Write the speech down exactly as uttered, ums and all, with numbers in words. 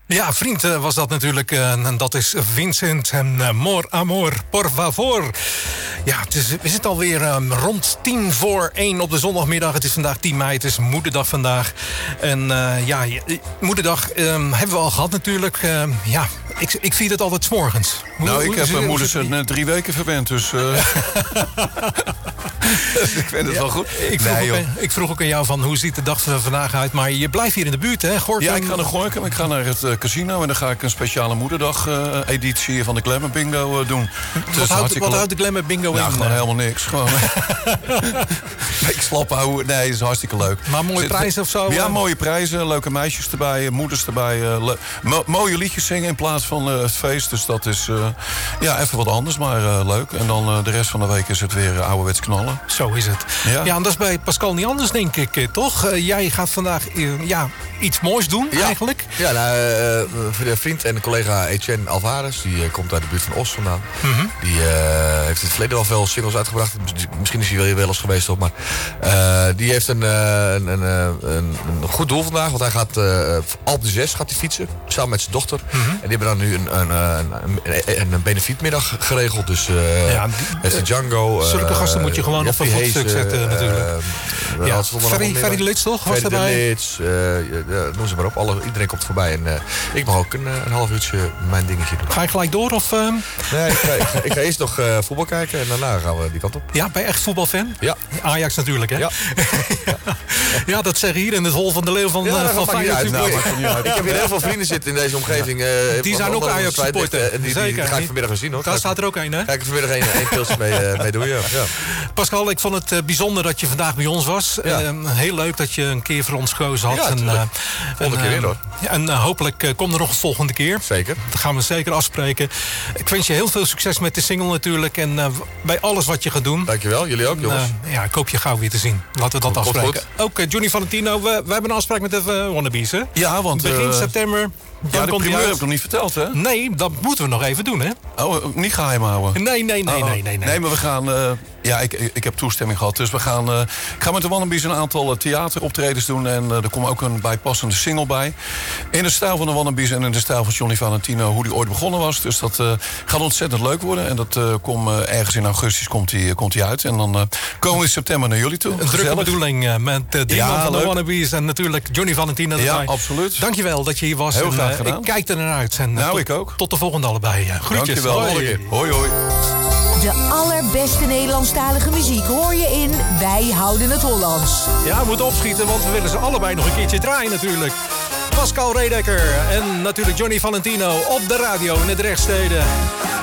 Ja, vriend uh, was dat natuurlijk. Uh, en dat is Vincent en uh, Mor Amor, por favor. Ja, het is, we zitten alweer um, rond tien voor één op de zondagmiddag. Het is vandaag tien mei, het is moederdag vandaag. En uh, ja, moederdag um, hebben we al gehad natuurlijk. Uh, ja, ik, ik vier het altijd 's morgens. Hoe, nou, hoe, ik heb hoe, moeders uh, drie weken verwend, dus... Uh... ik vind het ja, wel goed. Ik vroeg, nee, ook, ik vroeg ook aan jou van hoe ziet de dag van vandaag uit. Maar je blijft hier in de buurt, hè? Gorkum? Ja, ik ga naar Gorkum. Ik ga naar het uh, casino. En dan ga ik een speciale moederdag-editie uh, van de Glamour Bingo uh, doen. Wat houdt, wat houdt de Glamour Bingo nou, in? Gewoon helemaal niks. Gewoon. Ik slap houden. Nee, dat is hartstikke leuk. Maar mooie Zit, prijzen of zo? Ja, uh? mooie prijzen. Leuke meisjes erbij. Moeders erbij. Uh, le- mo- mooie liedjes zingen in plaats van uh, het feest. Dus dat is uh, ja, even wat anders, maar uh, leuk. En dan uh, de rest van de week is het weer uh, ouderwets knallen. Zo is het. Ja, ja en dat is bij Pascal niet anders, denk ik, toch? Uh, jij gaat vandaag uh, ja, iets moois doen, ja. eigenlijk. Ja, nou, uh, vriend en collega Etienne Alvarez, die uh, komt uit de buurt van Os vandaan. Mm-hmm. Die uh, heeft in het verleden wel veel singles uitgebracht. Misschien is hij wel, wel eens geweest, toch? Maar uh, die heeft een, uh, een, een, een, een goed doel vandaag. Want hij gaat uh, Alpe de Zes gaat hij fietsen, samen met zijn dochter. Mm-hmm. En die hebben dan nu een, een, een, een, een benefietmiddag geregeld. Dus uh, ja, met de Django. Uh, zulke gasten moet je gewoon op een voetstuk zetten, uh, natuurlijk. Uh, ja, Ferry, Ferry de Lits, toch? Ferry de Lits, uh, uh, noem ze maar op. Alle, iedereen komt voorbij. En uh, ik mag ook een, een half uurtje mijn dingetje doen. Ga je gelijk door? Of, uh... Nee, ik ga, ik, ga, ik ga eerst nog uh, voetbal kijken en daarna gaan we die kant op. Ja, ben je echt voetbalfan? Ja. Ajax natuurlijk, hè? Ja. ja. ja, dat zeggen hier in het hol van de leeuw van, ja, uh, van Feyenoord. Nou, ik heb hier heel veel vrienden zitten in deze omgeving. Uh, die zijn ook Ajax supporter. Die, die, die, die ga ik vanmiddag eens zien, hoor. Daar staat er ook een, hè? Ga ik vanmiddag één pilsje mee, uh, mee doen, ja. ja. Pascal, ik vond het uh, bijzonder dat je vandaag bij ons was. Ja. Uh, heel leuk dat je een keer voor ons gekozen had. Ja, en, uh, volgende keer weer, hoor. Ja, en uh, hopelijk uh, kom er nog een volgende keer. Zeker. Dat gaan we zeker afspreken. Ik wens je heel veel succes met de single natuurlijk. En uh, bij alles wat je gaat doen. Dankjewel, jullie ook, jongens. Uh, ja, ik hoop je gauw weer te zien. Laten we dat goed, afspreken. Goed. Ook uh, Johnny Valentino, we, we hebben een afspraak met de uh, Wannabies, hè? Ja, want... Begin uh, september... Dan ja, de primeur heb ik nog niet verteld, hè? Nee, dat moeten we nog even doen, hè? Oh, niet geheim houden? Nee, nee, nee, oh, nee, nee, nee. Nee, maar we gaan... Uh, ja, ik, ik heb toestemming gehad. Dus we gaan... Uh, ik ga met de Wannabies een aantal uh, theateroptredens doen. En uh, er komt ook een bijpassende single bij. In de stijl van de Wannabies en in de stijl van Johnny Valentino. Hoe die ooit begonnen was. Dus dat uh, gaat ontzettend leuk worden. En dat uh, komt uh, ergens in augustus komt die, uh, komt die uit. En dan uh, komen we in september naar jullie toe. Een drukke bedoeling uh, met uh, drie ja, man van leuk. de Wannabies. En natuurlijk Johnny Valentino erbij. Ja, absoluut. Dankjewel dat je hier was. Heel en, graag uh, gedaan. Ik kijk er naar uit. En, uh, nou, tot, ik ook. Tot de volgende allebei. Uh, groetjes. Dankjewel. Hoi. Hoi, hoi. De allerbeste Nederlandstalige muziek hoor je in Wij Houden het Hollands. Ja, we moeten opschieten, want we willen ze allebei nog een keertje draaien natuurlijk. Pascal Redeker en natuurlijk Johnny Valentino op de radio in het Drechtsteden.